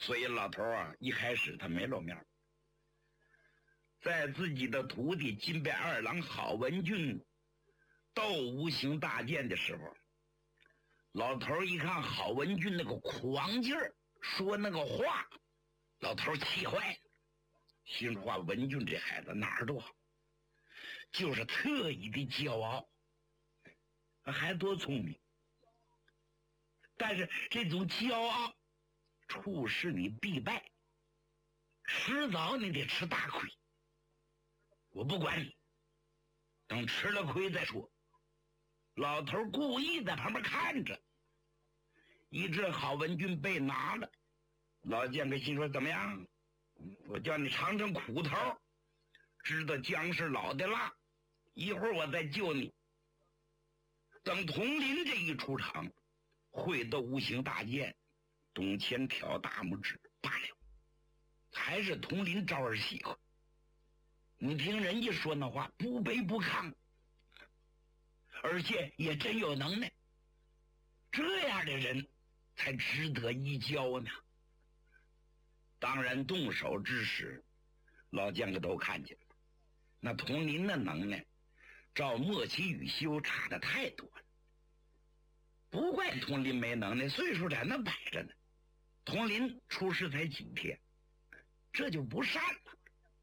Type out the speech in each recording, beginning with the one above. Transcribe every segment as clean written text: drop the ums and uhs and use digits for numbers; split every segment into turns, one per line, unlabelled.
所以老头啊，一开始他没露面。在自己的徒弟金边二郎郝文俊斗无形大剑的时候，老头一看郝文俊那个狂劲儿，说那个话，老头气坏了，心说话文俊这孩子哪儿都好，就是特意的骄傲，还多聪明。但是这种骄傲处事你必败，迟早你得吃大亏。我不管你，等吃了亏再说。老头故意在旁边看着，一直郝文俊被拿了，老剑客心说怎么样？我叫你尝尝苦头，知道姜是老的辣，一会儿我再救你。等佟林这一出场，会得无形大剑，董乾挑大拇指罢了，还是佟林招儿喜欢。你听人家说那话，不卑不亢，而且也真有能耐，这样的人才值得一交呢。当然动手之时，老剑客都看见了，那佟林的能耐照莫奇雨修差的太多了。不怪佟林没能耐，岁数在那摆着呢。佟林出世才几天，这就不善了。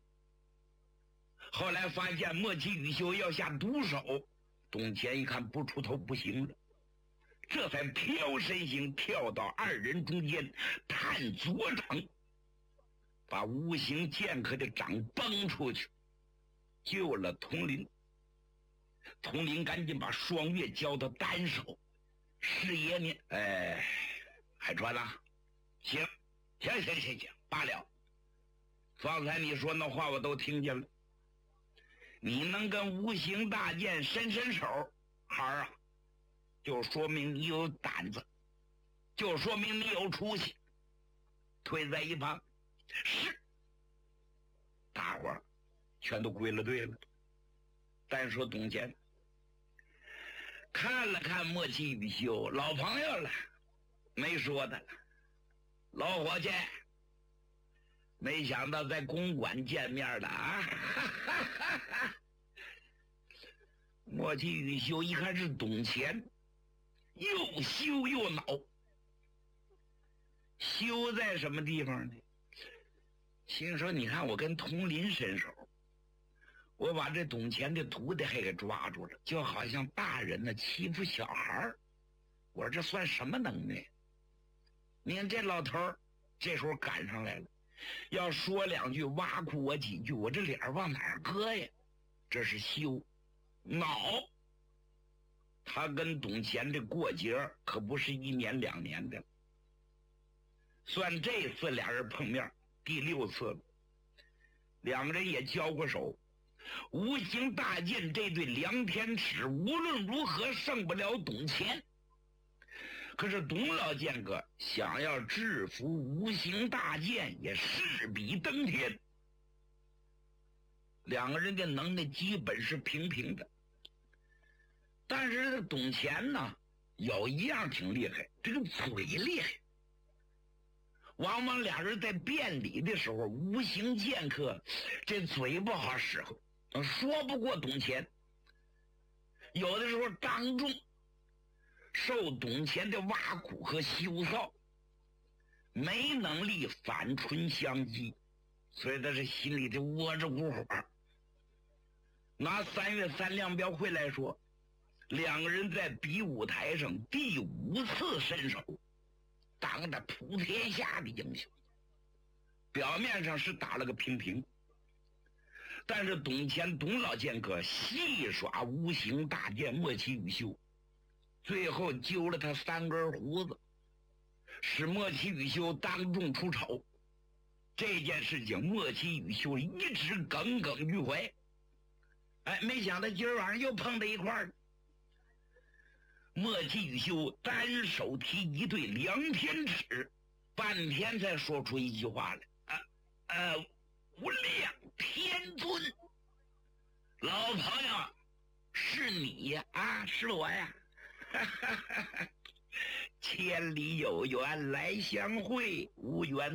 后来发现莫奇雨修要下毒手，董乾一看不出头不行了，这才飘身形跳到二人中间，探左掌，把无形剑客的掌崩出去，救了佟林。佟林赶紧把双月交到单手，师爷你还传了？行，罢了。方才你说那话我都听见了，你能跟无形大剑伸手，孩儿啊，就说明你有胆子，就说明你有出息。退在一旁，是，大伙儿全都归了队了。单说董乾看了看莫奇雨修，老朋友了，没说的了。老伙计，没想到在公馆见面了啊！莫奇雨修一看是董乾，又羞又恼。羞在什么地方呢？心说你看我跟佟林伸手，我把这董乾的徒弟还给抓住了，就好像大人呢欺负小孩，我说这算什么能耐？你看这老头这时候赶上来了，要说两句挖苦我几句，我这脸往哪儿搁呀？这是羞恼。他跟董乾这过节可不是1年2年的，算这次俩人碰面第6次了，两个人也交过手。无形大剑这对梁天尺无论如何胜不了董乾，可是董老剑客想要制服无形大剑也势比登天。两个人的能耐基本是平平的，但是这个董乾呢有一样挺厉害，这个嘴厉害。往往俩人在辩理的时候，无形剑客这嘴不好使候，说不过董乾。有的时候当众受董乾的挖苦和羞臊，没能力反唇相讥，所以他是心里的窝着股火。拿3月3亮标会来说，两个人在比武台上第5次伸手，当着普天下的英雄。表面上是打了个平平，但是董乾董老剑客戏耍无形大剑莫奇雨修，最后揪了他3根胡子，使莫奇雨修当众出丑。这件事情莫奇雨修一直耿耿于怀。没想到今儿晚上又碰在一块儿。莫奇雨修单手提一对梁天尺，半天才说出一句话来：无量天尊，老朋友，是你呀？是我呀！千里有缘来相会，无缘